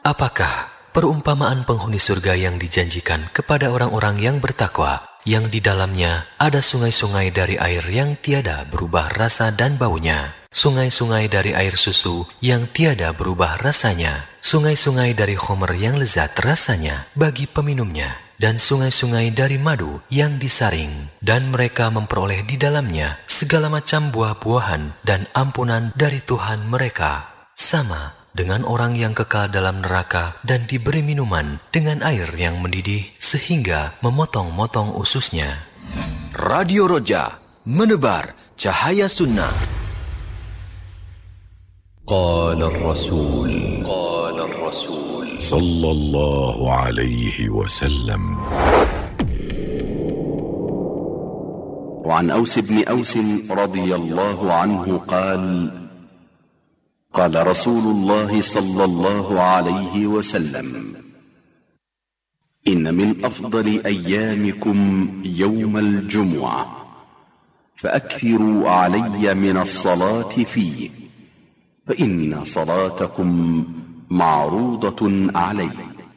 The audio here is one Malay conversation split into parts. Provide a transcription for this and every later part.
Apakah perumpamaan penghuni surga yang dijanjikan kepada orang-orang yang bertakwa, yang di dalamnya ada sungai-sungai dari air yang tiada berubah rasa dan baunya, sungai-sungai dari air susu yang tiada berubah rasanya, sungai-sungai dari khamr yang lezat rasanya bagi peminumnya, dan sungai-sungai dari madu yang disaring, dan mereka memperoleh di dalamnya segala macam buah-buahan dan ampunan dari Tuhan mereka, sama dengan orang yang kekal dalam neraka dan diberi minuman dengan air yang mendidih sehingga memotong-motong ususnya. Radio Roja, menebar cahaya sunnah. Qala ar-Rasul sallallahu alaihi wasallam. وعن أوس بن أوس رضي الله عنه قال: قال رسول الله صلى الله عليه وسلم: إن من أفضل أيامكم يوم الجمعة، فأكثروا علي من الصلاة فيه، فإن صلاتكم معروضة علي.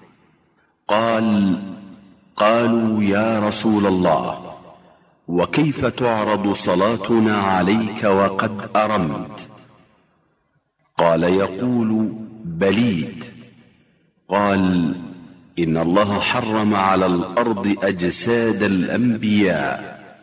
قالوا يا رسول الله، وكيف تعرض صلاتنا عليك وقد أرمت؟ قال: يقول بليد. قال: إن الله حرم على الأرض أجساد الأنبياء.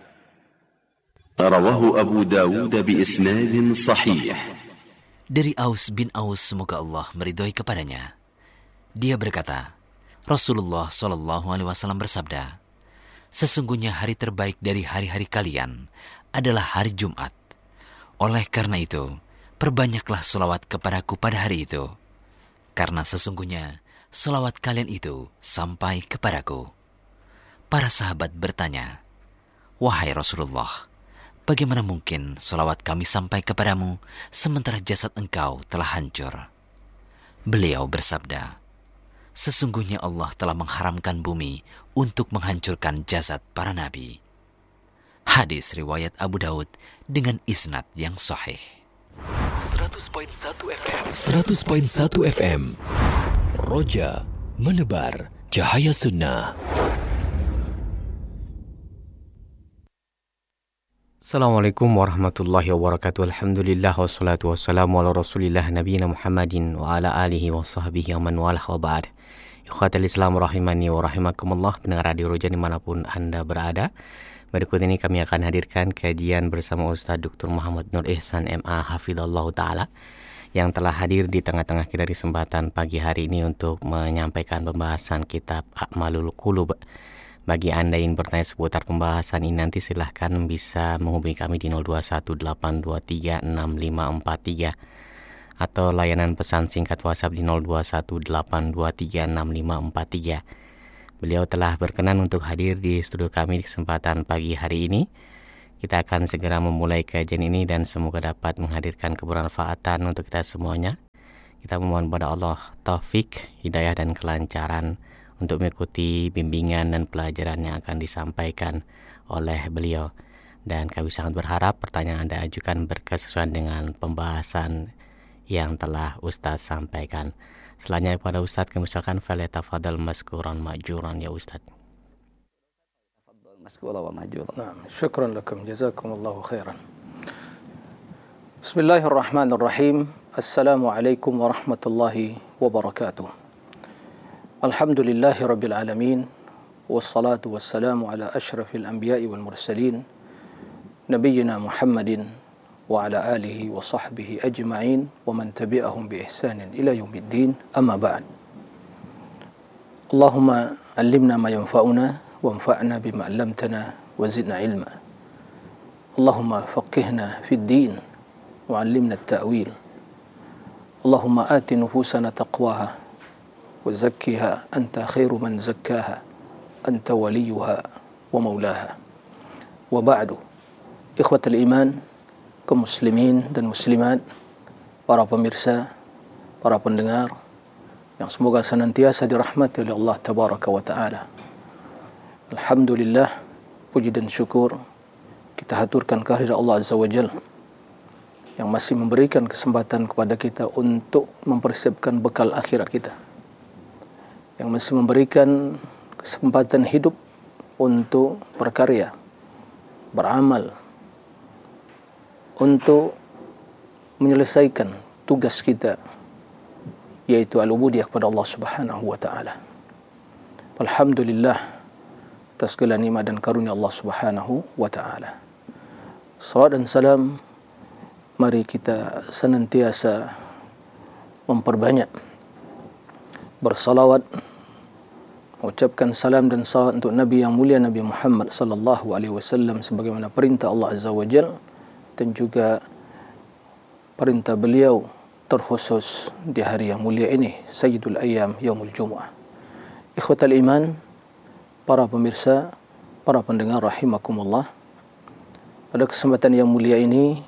رواه أبو داود بإسناد صحيح. Dari Aus bin Aus, semoga Allah meridhoi kepadanya. Dia berkata, Rasulullah SAW bersabda, sesungguhnya hari terbaik dari hari-hari kalian adalah hari Jumat. Oleh karena itu, perbanyaklah selawat kepadaku pada hari itu, karena sesungguhnya selawat kalian itu sampai kepadaku. Para sahabat bertanya, wahai Rasulullah, bagaimana mungkin selawat kami sampai kepadamu sementara jasad engkau telah hancur? Beliau bersabda, sesungguhnya Allah telah mengharamkan bumi untuk menghancurkan jasad para nabi. Hadis riwayat Abu Daud dengan isnad yang sahih. 100.1 FM Roja, menebar cahaya sunnah. Assalamualaikum warahmatullahi wabarakatuh. Alhamdulillah wassalatu wassalamu ala rasulillah nabiyina Muhammadin wa ala alihi wa sahbihi wa man walah wa ba'd. Ikhwatal Islam rahimani wa rahimakumullah, pendengar Radio Roja dimanapun Anda berada. Berikut ini kami akan hadirkan kajian bersama Ustaz Dr. Muhammad Nur Ihsan MA Hafidhallahu Ta'ala yang telah hadir di tengah-tengah kita di kesempatan pagi hari ini untuk menyampaikan pembahasan kitab A'malul Qulub. Bagi Anda yang bertanya seputar pembahasan ini, nanti silahkan bisa menghubungi kami di 0218236543 atau layanan pesan singkat WhatsApp di 0218236543. Beliau telah berkenan untuk hadir di studio kami di kesempatan pagi hari ini. Kita akan segera memulai kajian ini dan semoga dapat menghadirkan kebermanfaatan untuk kita semuanya. Kita memohon kepada Allah taufik, hidayah dan kelancaran untuk mengikuti bimbingan dan pelajaran yang akan disampaikan oleh beliau. Dan kami sangat berharap pertanyaan Anda ajukan berkesesuaian dengan pembahasan yang telah Ustaz sampaikan. Selanjutnya kepada Ustaz kami ucapkan falyatafadhal maskuran ma'juran ya Ustaz. Syukran lakum, jazakumullahu khairan. Bismillahirrahmanirrahim. Assalamualaikum warahmatullahi wabarakatuh. Alhamdulillahi rabbil alamin, wassalatu wassalamu ala ashrafil anbiya'i wal mursalin, nabiyyina Muhammadin wa ala alihi wa sahbihi ajma'in wa man tabi'ahum bi ihsanin ila yaumiddin, amma ba'd. Allahumma allimna ma yanfa'una wanfa'na bima 'allamtana wa zidna ilma. Allahumma faqihna fid din wa 'allimna at-ta'wil. Allahumma ati nufusana taqwaha wa zakkiha anta khairu man zakkaha anta waliyuha wa maulaha. Wa ba'du. Ikhwatal iman, kaum muslimin dan muslimat, para pemirsa, para pendengar yang semoga senantiasa dirahmati oleh Allah tabaraka wa taala. Alhamdulillah, puji dan syukur kita haturkan kehadirat Allah azza wajalla yang masih memberikan kesempatan kepada kita untuk mempersiapkan bekal akhirat kita. yang masih memberikan kesempatan hidup untuk berkarya, beramal, untuk menyelesaikan tugas kita, yaitu al-ubudiyah kepada Allah Subhanahu wa taala. Alhamdulillah atas segala nikmat dan karunia Allah Subhanahu wa taala. Salawat dan salam, mari kita senantiasa memperbanyak bersalawat, mengucapkan salam dan salawat untuk Nabi yang mulia, Nabi Muhammad sallallahu alaihi wasallam, sebagaimana perintah Allah Azza wa Jalla, dan juga perintah beliau terkhusus di hari yang mulia ini, Sayyidul Ayyam Yaumul Jumu'ah. Ikhwatal iman, para pemirsa, para pendengar rahimakumullah, pada kesempatan yang mulia ini,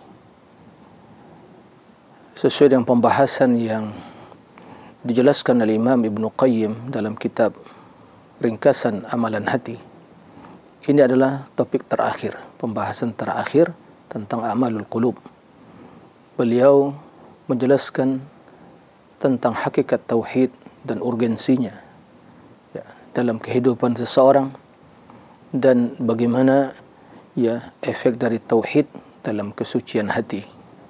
sesuai dengan pembahasan yang dijelaskan oleh Imam Ibn Qayyim dalam kitab Ringkasan Amalan Hati, ini adalah topik terakhir, pembahasan terakhir tentang amalul qulub. Beliau menjelaskan tentang hakikat tauhid dan urgensinya dalam kehidupan seseorang, dan bagaimana efek dari tauhid dalam kesucian hati.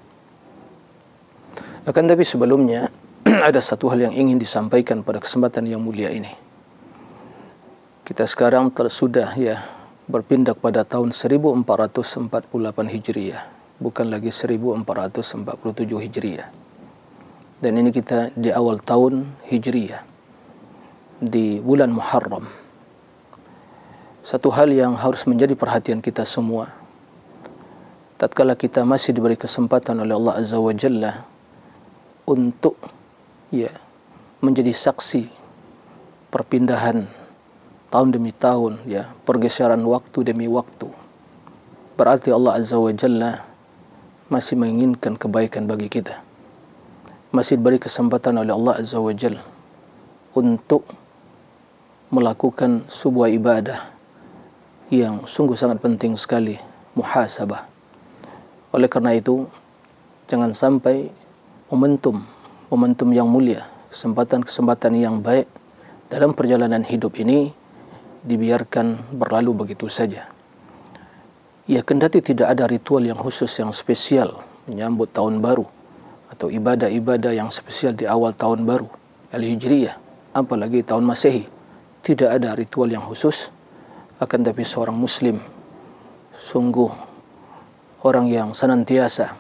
Akan tapi sebelumnya ada satu hal yang ingin disampaikan pada kesempatan yang mulia ini. Kita sekarang sudah berpindah pada tahun 1448 Hijriah, bukan lagi 1447 Hijriah. Dan ini kita di awal tahun Hijriah, di bulan Muharram. Satu hal yang harus menjadi perhatian kita semua, tatkala kita masih diberi kesempatan oleh Allah Azza wa Jalla untuk menjadi saksi perpindahan tahun demi tahun, pergeseran waktu demi waktu, berarti Allah Azza wa Jalla masih menginginkan kebaikan bagi kita. Masih diberi kesempatan oleh Allah Azza wa Jalla untuk melakukan sebuah ibadah yang sungguh sangat penting sekali, muhasabah. Oleh karena itu, jangan sampai momentum yang mulia, kesempatan-kesempatan yang baik dalam perjalanan hidup ini dibiarkan berlalu begitu saja. Kendati tidak ada ritual yang khusus yang spesial menyambut tahun baru atau ibadah-ibadah yang spesial di awal tahun baru Al-Hijriyah, apalagi tahun Masehi, tidak ada ritual yang khusus. Akan tapi seorang muslim sungguh orang yang senantiasa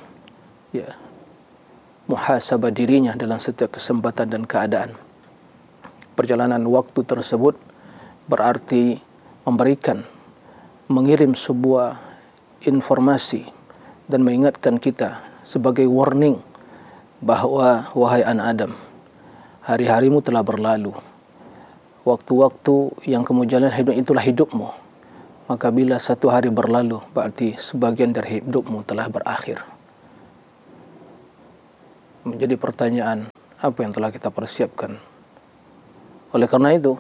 muhasabah dirinya dalam setiap kesempatan dan keadaan. Perjalanan waktu tersebut berarti mengirim sebuah informasi dan mengingatkan kita sebagai warning bahwa, wahai anak Adam, hari-harimu telah berlalu, waktu-waktu yang kamu jalani hidup itulah hidupmu. Maka bila satu hari berlalu, berarti sebagian dari hidupmu telah berakhir. Menjadi pertanyaan, apa yang telah kita persiapkan? Oleh karena itu,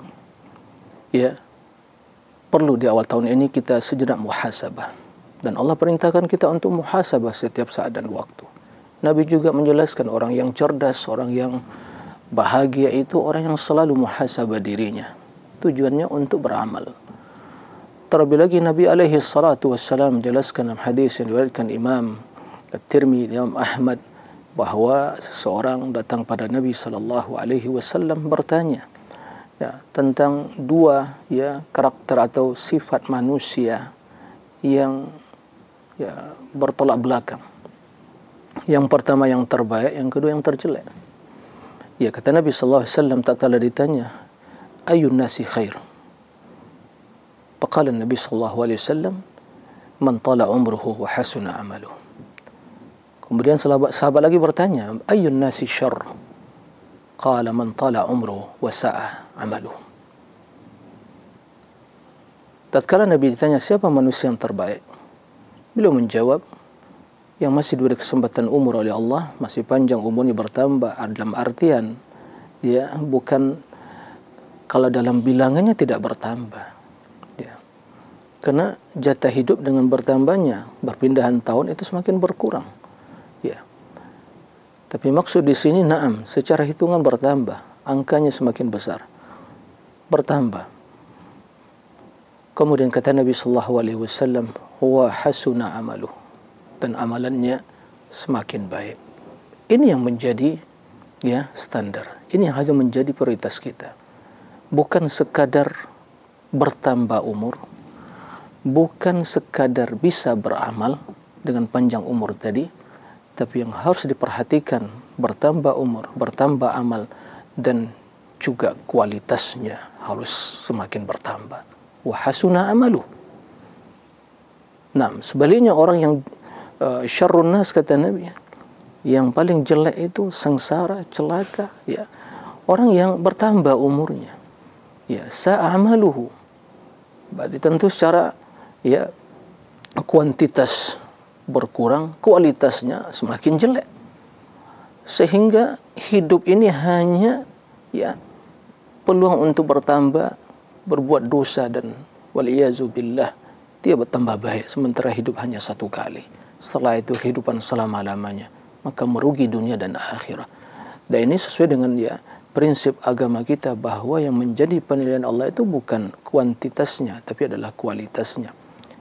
perlu di awal tahun ini kita sejenak muhasabah. Dan Allah perintahkan kita untuk muhasabah setiap saat dan waktu. Nabi juga menjelaskan orang yang cerdas, orang yang bahagia itu orang yang selalu muhasabah dirinya. Tujuannya untuk beramal. Terlebih lagi Nabi alaihi salatu wassalam menjelaskan dalam hadis yang diriwayatkan Imam At-Tirmidzi, Imam Ahmad, bahawa seseorang datang pada Nabi sallallahu alaihi wasallam bertanya tentang dua karakter atau sifat manusia yang bertolak belakang. Yang pertama yang terbaik, yang kedua yang terjelek. Kata Nabi sallallahu alaihi wasallam, tak kala ditanya, ayyun nasi khair? Faqala Nabi sallallahu alaihi wasallam, man tala umruhu wa hasuna amaluhu. Kemudian sahabat lagi bertanya, ayyun nasi syarr? Qala man tala umruhu wa sa'a amaluhu. Tatkala Nabi ditanya siapa manusia yang terbaik, beliau menjawab, yang masih diberi kesempatan umur oleh Allah, masih panjang umurnya, bertambah dalam artian bukan kalau dalam bilangannya tidak bertambah, karena jatah hidup dengan bertambahnya berpindahan tahun itu semakin berkurang. Tapi maksud di sini, secara hitungan bertambah, angkanya semakin besar. bertambah. Kemudian kata Nabi sallallahu alaihi wasallam, wa hasuna amaluh, dan amalannya semakin baik. Ini yang menjadi standar. Ini yang harus menjadi prioritas kita. Bukan sekadar bertambah umur, bukan sekadar bisa beramal dengan panjang umur tadi, tapi yang harus diperhatikan bertambah umur, bertambah amal, dan juga kualitasnya harus semakin bertambah. Wa hasuna amaluh. Nah, sebaliknya orang yang syarrun nas, kata Nabi, yang paling jelek itu sengsara, celaka, orang yang bertambah umurnya, sa'amaluhu, berarti tentu secara kuantitas berkurang, kualitasnya semakin jelek, sehingga hidup ini hanya peluang untuk bertambah, berbuat dosa, dan waliyazubillah dia bertambah baik, sementara hidup hanya satu kali. Setelah itu kehidupan selama-lamanya, maka merugi dunia dan akhirat. Dan ini sesuai dengan prinsip agama kita, bahwa yang menjadi penilaian Allah itu bukan kuantitasnya, tapi adalah kualitasnya.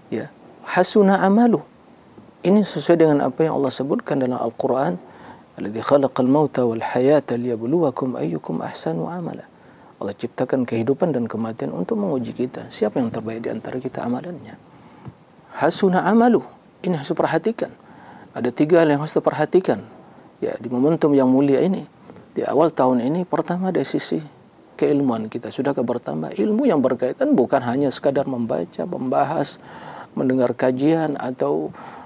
Hasuna amalu. Ini sesuai dengan apa yang Allah sebutkan dalam Al-Quran, alladzi khalaqal mauta wal hayata liyabluwakum ayyukum ahsanu amala. Allah ciptakan kehidupan dan kematian untuk menguji kita, siapa yang terbaik di antara kita amalannya. Hasuna amalu. Ini harus diperhatikan. Ada 3 hal yang harus diperhatikan di momentum yang mulia ini, di awal tahun ini. Pertama, dari sisi keilmuan kita, sudahkah bertambah ilmu yang berkaitan, bukan hanya sekadar membaca, membahas, mendengar kajian, atau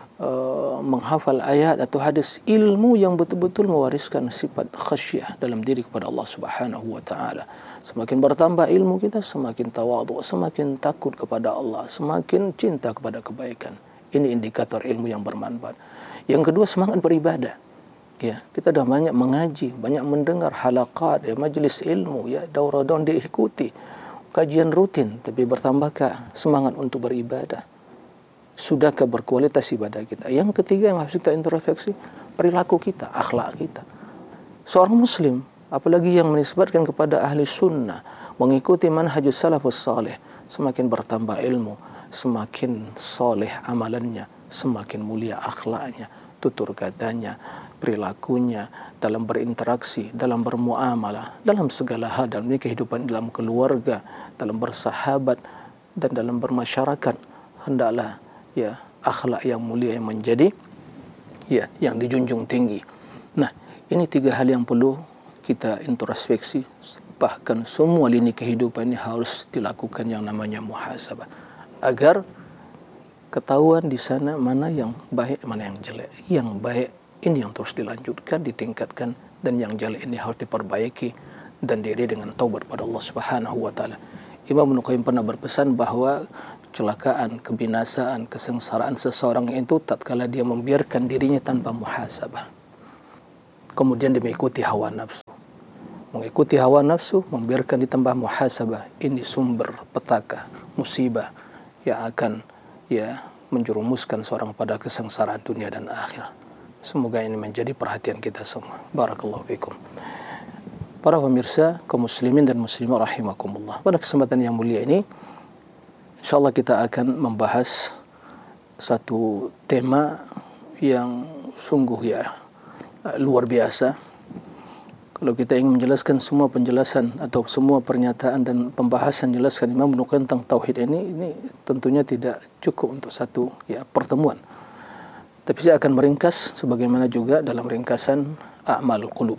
menghafal ayat atau hadis. Ilmu yang betul-betul mewariskan sifat khasyah dalam diri kepada Allah Subhanahu wa taala. Semakin bertambah ilmu kita, semakin tawadhu, semakin takut kepada Allah, semakin cinta kepada kebaikan. Ini indikator ilmu yang bermanfaat. Yang kedua, semangat beribadah. Kita dah banyak mengaji, banyak mendengar halaqat, majlis ilmu, daurah-daurah diikuti, kajian rutin, tapi bertambahkah semangat untuk beribadah? Sudahkah berkualitas ibadah kita? Yang ketiga yang harus kita introspeksi, perilaku kita, akhlak kita. Seorang muslim, apalagi yang menisbatkan kepada ahli sunnah, mengikuti manhajus salafus salih, semakin bertambah ilmu, semakin soleh amalannya, semakin mulia akhlaknya, tutur katanya, perilakunya, dalam berinteraksi, dalam bermuamalah, dalam segala hal, dalam kehidupan dalam keluarga, dalam bersahabat, dan dalam bermasyarakat. Hendaklah akhlak yang mulia yang menjadi yang dijunjung tinggi. Nah, ini 3 hal yang perlu kita introspeksi. Bahkan semua lini kehidupan ini harus dilakukan yang namanya muhasabah, agar ketahuan di sana mana yang baik, mana yang jelek. Yang baik ini yang terus dilanjutkan, ditingkatkan, dan yang jelek ini harus diperbaiki dan diiringi dengan taubat pada Allah Subhanahu wa taala. Imam Ibnu Qayyim pernah berpesan bahwa kecelakaan, kebinasaan, kesengsaraan seseorang itu tatkala dia membiarkan dirinya tanpa muhasabah, kemudian dia mengikuti hawa nafsu. Mengikuti hawa nafsu, membiarkan ditambah muhasabah, ini sumber petaka, musibah yang akan menjerumuskan seorang pada kesengsaraan dunia dan akhirat. Semoga ini menjadi perhatian kita semua. Barakallahu fikum. Para pemirsa, kaum muslimin dan muslimah rahimakumullah. Pada kesempatan yang mulia ini, insyaallah kita akan membahas satu tema yang sungguh luar biasa. Kalau kita ingin menjelaskan semua penjelasan atau semua pernyataan dan pembahasan jelaskan Imam Ibnu Qayyim tentang tauhid ini tentunya tidak cukup untuk satu pertemuan. Tapi saya akan meringkas sebagaimana juga dalam ringkasan a'mal qulub.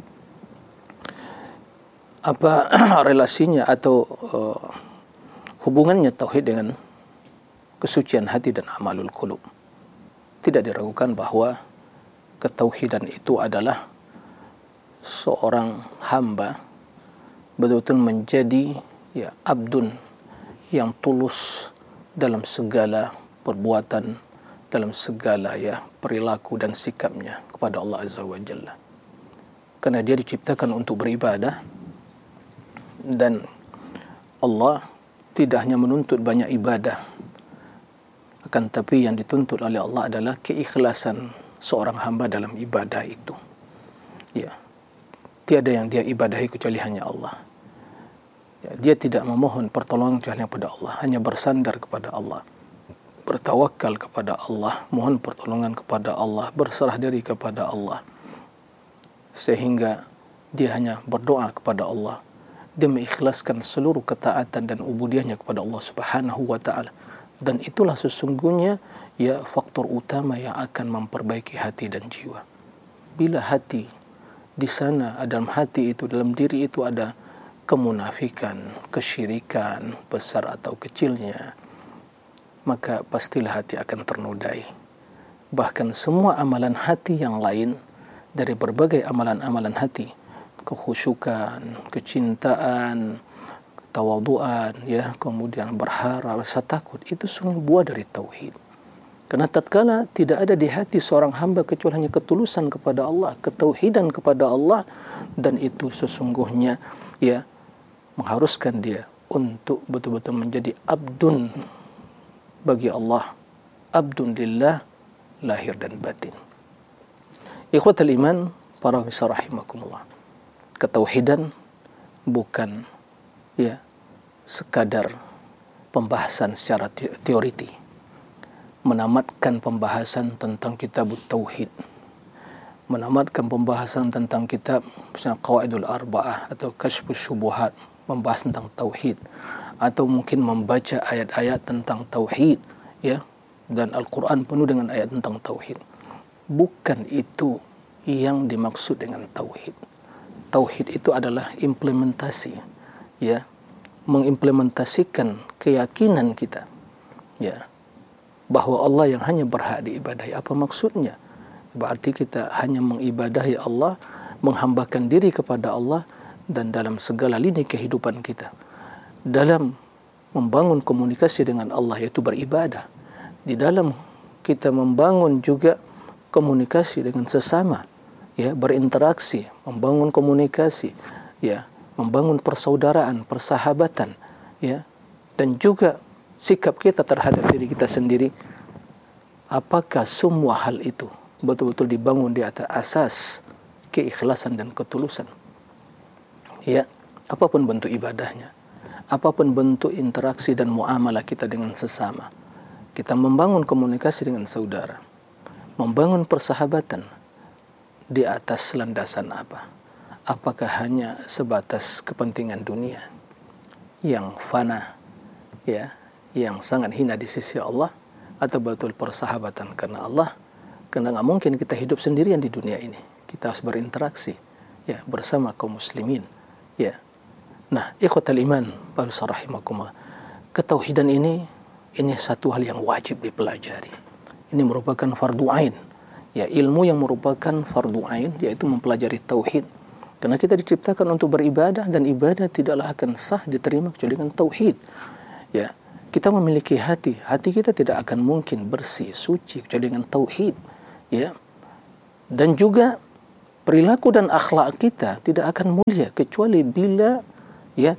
Apa relasinya atau hubungannya tauhid dengan kesucian hati dan amalul qulub? Tidak diragukan bahwa ketauhidan itu adalah seorang hamba betul-betul menjadi abdun yang tulus dalam segala perbuatan, dalam segala perilaku dan sikapnya kepada Allah Azza wa Jalla. Karena dia diciptakan untuk beribadah, dan Allah tidak hanya menuntut banyak ibadah, akan tapi yang dituntut oleh Allah adalah keikhlasan seorang hamba dalam ibadah itu. Tiada yang dia ibadahi kecuali hanya Allah. dia tidak memohon pertolongan kecuali kepada Allah, hanya bersandar kepada Allah, bertawakal kepada Allah, mohon pertolongan kepada Allah, berserah diri kepada Allah, sehingga dia hanya berdoa kepada Allah. Dia mengikhlaskan seluruh ketaatan dan ubudiahnya kepada Allah Subhanahu wa taala. Dan itulah sesungguhnya ya faktor utama yang akan memperbaiki hati dan jiwa. Bila hati di sana, dalam hati itu, dalam diri itu ada kemunafikan, kesyirikan, besar atau kecilnya, maka pastilah hati akan ternodai. Bahkan semua amalan hati yang lain dari berbagai amalan-amalan hati, kekhusyukan, kecintaan, tawaduan, ya, kemudian berharap, rasa takut, itu semua buah dari tauhid. Karena tatkala tidak ada di hati seorang hamba kecuali hanya ketulusan kepada Allah, ketauhidan kepada Allah, dan itu sesungguhnya ya mengharuskan dia untuk betul-betul menjadi abdun bagi Allah, abdun lillah, lahir dan batin. Ikhwatal iman, para pemirsa rahimakumullah, ketauhidan bukan ya sekadar pembahasan secara teoriti, menamatkan pembahasan tentang kitab tauhid, menamatkan pembahasan tentang kitab misalnya Qawaidul Arba'ah atau Kashfus Syubuhat, membahas tentang tauhid, atau mungkin membaca ayat-ayat tentang tauhid, ya, dan Al-Quran penuh dengan ayat tentang tauhid. Bukan itu yang dimaksud dengan tauhid. Tauhid itu adalah implementasi, ya, mengimplementasikan keyakinan kita, ya, bahwa Allah yang hanya berhak diibadahi. Apa maksudnya? Berarti kita hanya mengibadahi Allah, menghambakan diri kepada Allah, dan dalam segala lini kehidupan kita, dalam membangun komunikasi dengan Allah, yaitu beribadah, di dalam kita membangun juga komunikasi dengan sesama, ya, berinteraksi, membangun komunikasi, ya, membangun persaudaraan, persahabatan, ya, dan juga sikap kita terhadap diri kita sendiri. Apakah semua hal itu betul-betul dibangun di atas asas keikhlasan dan ketulusan? Ya, apapun bentuk ibadahnya, apapun bentuk interaksi dan muamalah kita dengan sesama, kita membangun komunikasi dengan saudara, membangun persahabatan di atas landasan apa? Apakah hanya sebatas kepentingan dunia yang fana, ya, yang sangat hina di sisi Allah, atau betul persahabatan karena Allah? Karena nggak mungkin kita hidup sendirian di dunia ini. Kita harus berinteraksi, ya, bersama kaum muslimin, ya. Nah, ikhwatal iman, para rahimakumullah, ketauhidan ini satu hal yang wajib dipelajari. Ini merupakan fardu ain, ya, ilmu yang merupakan fardu ain, yaitu mempelajari tauhid. Karena kita diciptakan untuk beribadah, dan ibadah tidaklah akan sah diterima kecuali dengan tauhid, ya. Kita memiliki hati kita tidak akan mungkin bersih, suci kecuali dengan tauhid, ya. Dan juga perilaku dan akhlak kita tidak akan mulia kecuali bila, ya,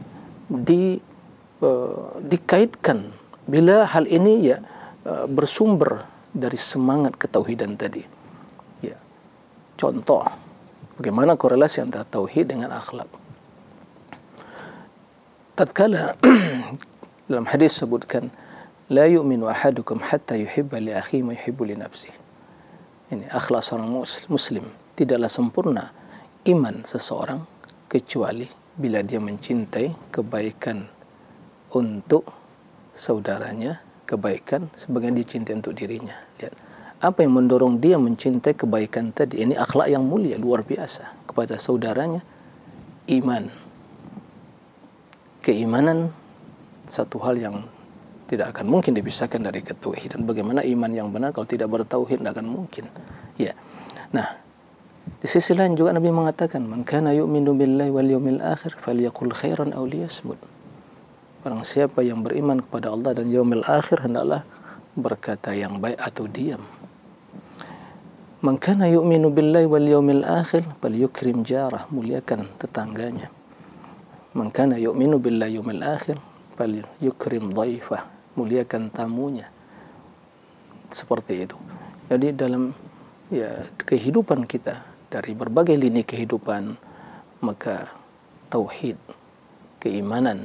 dikaitkan, bila hal ini, ya, bersumber dari semangat ketauhidan tadi, ya. Contoh, bagaimana korelasi antara tauhid dengan akhlak? Tatkala dalam hadis sebutkan, la yu'minu ahadukum hatta yuhibba li akhihi ma yuhibbu li nafsihi. Ini akhlak seorang muslim. Tidaklah sempurna iman seseorang kecuali bila dia mencintai kebaikan untuk saudaranya, kebaikan sebagaimana dia cintai untuk dirinya. Lihat, apa yang mendorong dia mencintai kebaikan tadi? Ini akhlak yang mulia, luar biasa, kepada saudaranya. Iman, keimanan, satu hal yang tidak akan mungkin dipisahkan dari ketauhidan. Bagaimana iman yang benar kalau tidak bertauhid? Tidak akan mungkin, ya. Nah, di sisi lain juga Nabi mengatakan, man kana yu'minu billahi wal yawmil akhir falyaqul khairan aw liyasmut. Barang siapa yang beriman kepada Allah dan yaumil akhir, hendaklah berkata yang baik atau diam. Man kana yu'minu billahi wal yawmil akhir falyukrim jarah, muliakan tetangganya. Man kana yu'minu billahi yaumil akhir falyukrim dhaifah, muliakan tamunya. Seperti itu. Jadi dalam, ya, kehidupan kita, dari berbagai lini kehidupan, maka tauhid, keimanan,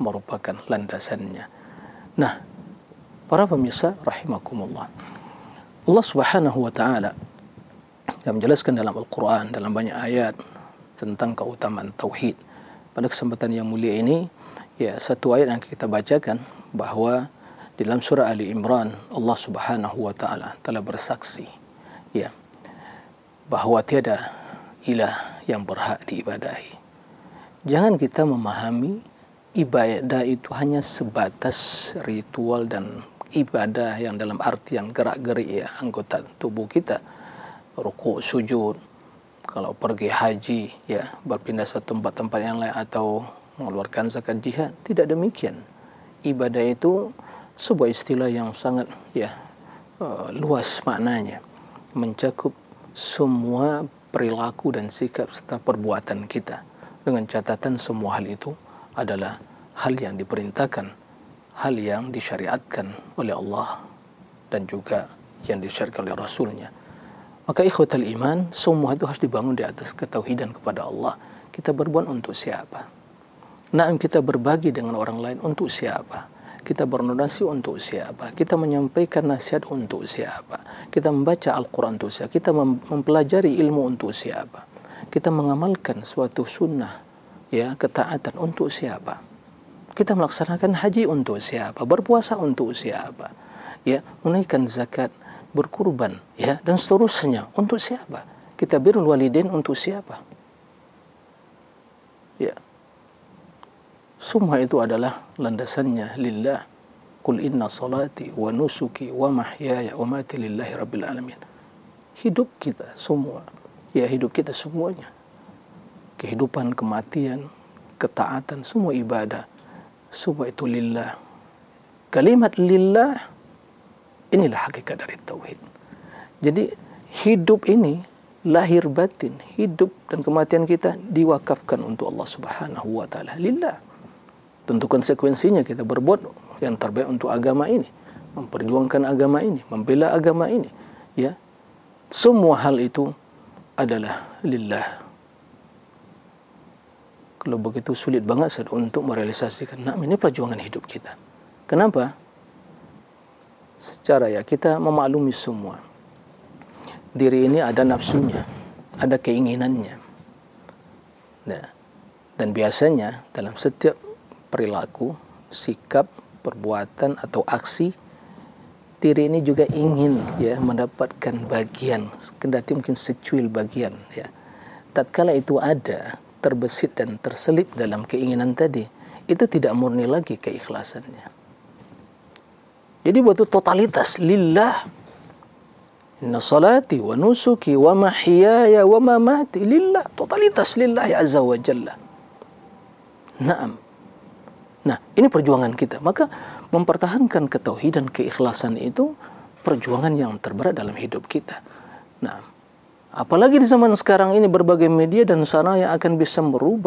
merupakan landasannya. Nah, para pemirsa rahimakumullah, Allah Subhanahu wa taala yang menjelaskan dalam Al-Quran dalam banyak ayat tentang keutamaan tauhid. Pada kesempatan yang mulia ini, ya, satu ayat yang kita bacakan bahawa di dalam surah Ali Imran Allah Subhanahu wa taala telah bersaksi, ya, bahawa tiada ilah yang berhak diibadahi. Jangan kita memahami ibadah itu hanya sebatas ritual dan ibadah yang dalam artian gerak-gerik, ya, anggota tubuh kita, rukuk, sujud, kalau pergi haji, ya, berpindah satu tempat yang lain, atau mengeluarkan zakat jihad. Tidak demikian. Ibadah itu sebuah istilah yang sangat, ya, luas maknanya, mencakup semua perilaku dan sikap serta perbuatan kita, dengan catatan semua hal itu adalah hal yang diperintahkan, hal yang disyariatkan oleh Allah dan juga yang disyariatkan oleh Rasulnya. Maka ikhwatal iman, semua itu harus dibangun di atas ketauhidan kepada Allah. Kita berbuat untuk siapa? Naam, kita berbagi dengan orang lain untuk siapa? Kita berdonasi untuk siapa? Kita menyampaikan nasihat untuk siapa? Kita membaca Al-Quran untuk siapa? Kita mempelajari ilmu untuk siapa? Kita mengamalkan suatu sunnah, ya, ketaatan untuk siapa? Kita melaksanakan haji untuk siapa? Berpuasa untuk siapa? Ya, menunaikan zakat, berkurban, ya, dan seterusnya untuk siapa? Kita birrul walidain untuk siapa? Ya. Semua itu adalah landasannya lillah. Qul inna salati wa nusuki wa mahyaya wa mati lillahi rabbil alamin. Hidup kita semua, ya, hidup kita semuanya, kehidupan, kematian, ketaatan, semua ibadah, semua itu lillah. Kalimat lillah, inilah hakikat dari tauhid. Jadi hidup ini, lahir batin, hidup dan kematian kita diwakafkan untuk Allah Subhanahu wa taala, lillah. Tentu konsekuensinya kita berbuat yang terbaik untuk agama ini, memperjuangkan agama ini, membela agama ini, ya. Semua hal itu adalah lillah. Kalau begitu sulit banget untuk merealisasikan. Nah, ini perjuangan hidup kita. Kenapa? Secara, ya, kita memaklumi semua. Diri ini ada nafsunya, ada keinginannya. Nah, dan biasanya dalam setiap perilaku, sikap, perbuatan atau aksi, diri ini juga ingin, ya, mendapatkan bagian, kendati mungkin secuil bagian, ya. Tatkala itu ada, terbesit dan terselip dalam keinginan tadi, itu tidak murni lagi keikhlasannya. Jadi buat totalitas lillah. Inna salati wa nusuki wa mahyaya wa mamati lillah. Totalitas lillahi azza wa jalla. Naam. Nah, ini perjuangan kita. Maka mempertahankan ketauhidan, keikhlasan itu perjuangan yang terberat dalam hidup kita. Nah, apalagi di zaman sekarang ini berbagai media dan sarana yang akan bisa merubah